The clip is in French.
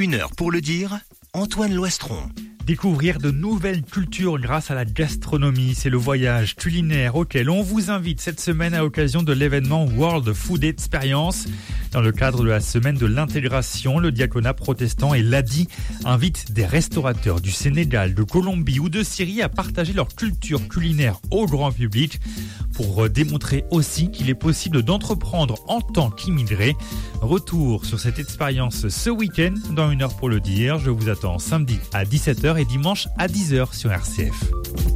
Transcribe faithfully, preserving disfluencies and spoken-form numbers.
Une heure pour le dire, Antoine Loistron. Découvrir de nouvelles cultures grâce à la gastronomie, c'est le voyage culinaire auquel on vous invite cette semaine à l'occasion de l'événement World Food Experience. Dans le cadre de la semaine de l'intégration, le diaconat protestant et l'A D I invitent des restaurateurs du Sénégal, de Colombie ou de Syrie à partager leur culture culinaire au grand public pour démontrer aussi qu'il est possible d'entreprendre en tant qu'immigré. Retour sur cette expérience ce week-end dans Une heure pour le dire. Je vous attends samedi à dix-sept heures et dimanche à dix heures sur R C F.